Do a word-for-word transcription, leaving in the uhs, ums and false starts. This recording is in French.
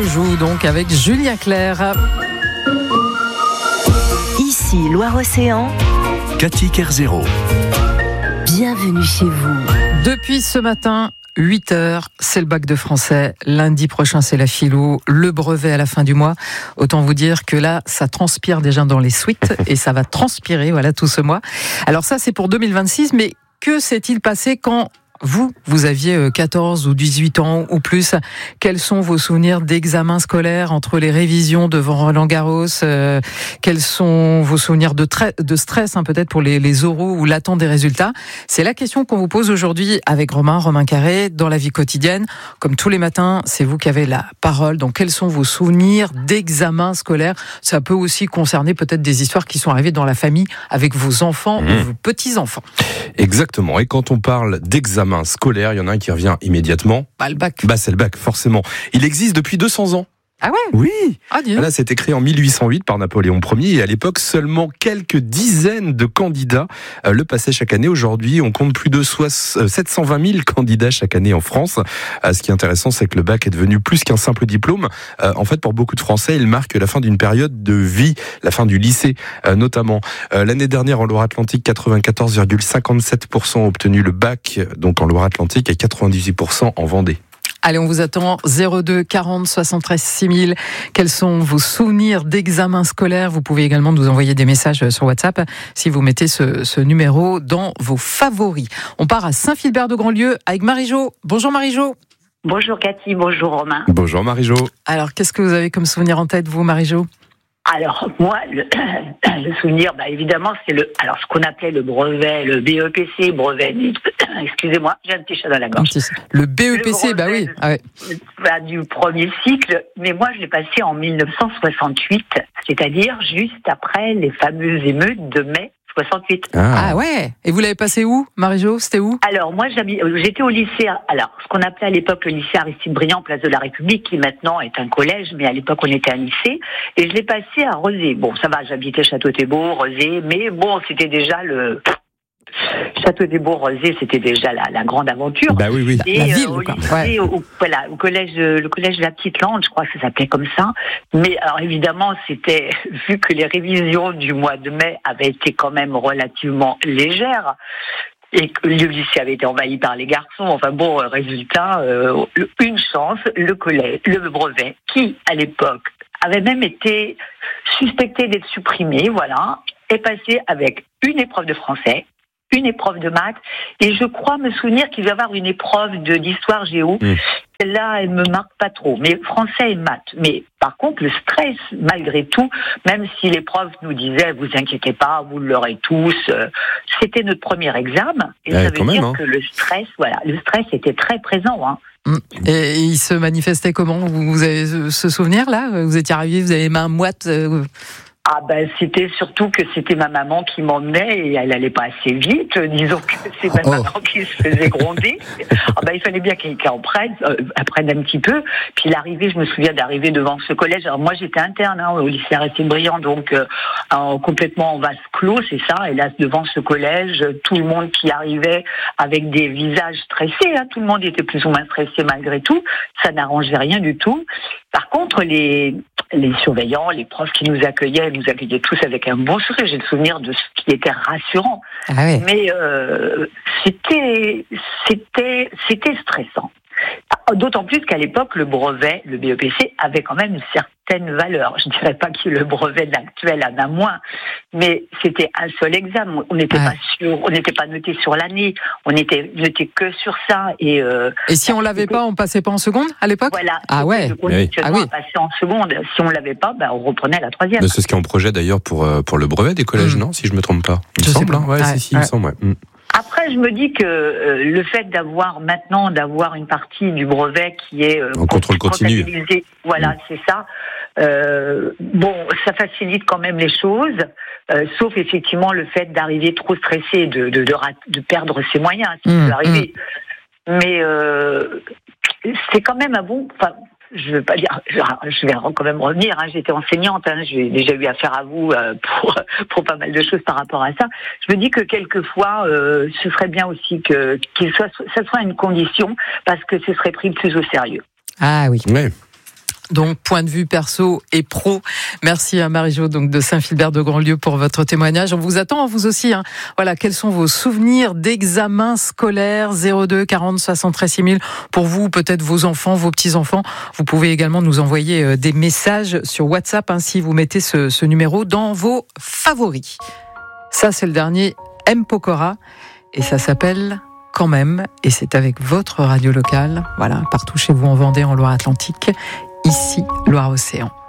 joue donc avec Julien Clerc. Ici Loire-Océan, Cathy Kerzero. Bienvenue chez vous. Depuis ce matin, huit heures, c'est le bac de français. Lundi prochain, c'est la philo, le brevet à la fin du mois. Autant vous dire que là, ça transpire déjà dans les suites et ça va transpirer, voilà, tout ce mois. Alors ça, c'est pour deux mille vingt-six, mais que s'est-il passé quand vous, vous aviez quatorze ou dix-huit ans ou plus? Quels sont vos souvenirs d'examens scolaires entre les révisions devant Roland-Garros? euh, Quels sont vos souvenirs de, tra- de stress, hein, peut-être pour les, les oraux ou l'attente des résultats? C'est la question qu'on vous pose aujourd'hui avec Romain, Romain Carré, dans la vie quotidienne. Comme tous les matins, c'est vous qui avez la parole. Donc, quels sont vos souvenirs d'examens scolaires? Ça peut aussi concerner peut-être des histoires qui sont arrivées dans la famille avec vos enfants mmh. ou vos petits-enfants. Exactement. Et quand on parle d'examens scolaire, il y en a un qui revient immédiatement. Bah, le bac. Bah, c'est le bac, forcément. Il existe depuis deux cents ans. Ah ouais? Oui. Ah, Là, c'était créé en mille huit cent huit par Napoléon Ier et à l'époque, seulement quelques dizaines de candidats euh, le passaient chaque année. Aujourd'hui, on compte plus de sept cent vingt mille candidats chaque année en France. Euh, ce qui est intéressant, c'est que le bac est devenu plus qu'un simple diplôme. Euh, en fait, pour beaucoup de Français, il marque la fin d'une période de vie, la fin du lycée euh, notamment. Euh, l'année dernière, en Loire-Atlantique, quatre-vingt-quatorze virgule cinquante-sept pour cent ont obtenu le bac, donc en Loire-Atlantique, et quatre-vingt-dix-huit pour cent en Vendée. Allez, on vous attend zéro deux quarante soixante-treize six mille. Quels sont vos souvenirs d'examen scolaire? Vous pouvez également nous envoyer des messages sur WhatsApp si vous mettez ce, ce numéro dans vos favoris. On part à Saint-Philbert-de-Grandlieu avec Marie-Jo. Bonjour Marie-Jo. Bonjour Cathy, bonjour Romain. Bonjour Marie-Jo. Alors, qu'est-ce que vous avez comme souvenir en tête, vous, Marie-Jo? Alors, moi, le, le souvenir, bah, évidemment, c'est le, alors, ce qu'on appelait le brevet, le B E P C, brevet, excusez-moi, j'ai un petit chat dans la gorge. Le B E P C, le bah oui. Ah ouais. Bah, du premier cycle, mais moi, je l'ai passé en mille neuf cent soixante-huit, c'est-à-dire juste après les fameuses émeutes de mai soixante-huit. Ah. ah ouais. Et vous l'avez passé où, Marie-Jo? C'était où? Alors moi j'étais au lycée, alors ce qu'on appelait à l'époque le lycée Aristide Briand, place de la République, qui maintenant est un collège, mais à l'époque on était un lycée, et je l'ai passé à Rezé. Bon, ça va, j'habitais Château-Thébot, Rezé, mais bon, c'était déjà le Château-Thébot-Rezé, c'était déjà la, la grande aventure. Bah oui, oui. Et la ville, euh, au quoi. lycée, Ouais. au, voilà, au collège, le collège de la Petite Lande, je crois que ça s'appelait comme ça. Mais alors évidemment, c'était vu que les révisions du mois de mai avaient été quand même relativement légères. Et que le lycée avait été envahi par les garçons. Enfin bon, résultat, euh, une chance, le collège, le brevet, qui à l'époque avait même été suspecté d'être supprimé, voilà, est passé avec une épreuve de français, une épreuve de maths, et je crois me souvenir qu'il va y avoir une épreuve de d'histoire géo. Mmh. Là, elle me marque pas trop, mais français et maths. Mais par contre, le stress, malgré tout, même si les profs nous disaient, vous inquiétez pas, vous l'aurez tous, euh, c'était notre premier examen, et ouais, ça veut même, dire hein. que le stress, voilà, le stress était très présent, hein. Et il se manifestait comment? Vous avez ce souvenir-là? Vous étiez arrivé, vous avez les mains moites euh... Ah ben c'était surtout que c'était ma maman qui m'emmenait et elle allait pas assez vite. Disons que c'est ma oh. maman qui se faisait gronder. Ah ben il fallait bien qu'elle en prenne, euh, apprenne un petit peu. Puis l'arrivée, je me souviens d'arriver devant ce collège. Alors moi j'étais interne hein, au lycée Aristide Briand, donc euh, en, complètement en vase clos, c'est ça. Et là devant ce collège, tout le monde qui arrivait avec des visages stressés, hein, tout le monde était plus ou moins stressé malgré tout. Ça n'arrangeait rien du tout. Par contre les les surveillants, les profs qui nous accueillaient, nous accueillaient tous avec un bon sourire. J'ai le souvenir de ce qui était rassurant. Ah ouais. Mais euh, c'était, c'était, c'était stressant. D'autant plus qu'à l'époque, le brevet, le B E P C, avait quand même une certaine valeur. Je ne dirais pas que le brevet actuel en a moins, mais c'était un seul examen. On n'était ouais. pas sûr, on n'était pas noté sur l'année, on était noté que sur ça. Et, euh, et si on l'avait pas, on passait pas en seconde à l'époque? Voilà. Ah ouais. Le conditionnement ah oui. a passé en seconde. Si on l'avait pas, ben on reprenait la troisième. Mais c'est ce qui est en projet d'ailleurs pour pour le brevet des collèges, mmh. non? Si je me trompe pas. Il je me semble. Hein ouais, ouais, si, si, ouais. il me semble. Ouais. Mmh. Après, je me dis que euh, le fait d'avoir maintenant d'avoir une partie du brevet qui est euh, en contrôle continu, voilà, mmh. c'est ça. Euh, bon, ça facilite quand même les choses, euh, sauf effectivement le fait d'arriver trop stressé, de de, de, de perdre ses moyens, ça mmh. peut arriver. Mmh. Mais euh, c'est quand même un bon. Enfin, je veux pas dire, je vais quand même revenir. Hein, j'étais enseignante, hein, j'ai déjà eu affaire à vous euh, pour pour pas mal de choses par rapport à ça. Je me dis que quelquefois, euh, ce serait bien aussi que qu'il soit, ça soit une condition parce que ce serait pris plus au sérieux. Ah oui. Ouais. Donc, point de vue perso et pro. Merci à Marie-Jo donc de Saint-Philbert de Grandlieu pour votre témoignage. On vous attend, vous aussi. Hein. Voilà, quels sont vos souvenirs d'examens scolaires zéro deux quarante soixante-treize six mille pour vous, peut-être vos enfants, vos petits-enfants. Vous pouvez également nous envoyer des messages sur WhatsApp hein, si vous mettez ce, ce numéro dans vos favoris. Ça, c'est le dernier M. Pokora et ça s'appelle Quand même. Et c'est avec votre radio locale, voilà, partout chez vous en Vendée, en Loire-Atlantique. Ici, Loire-Océan.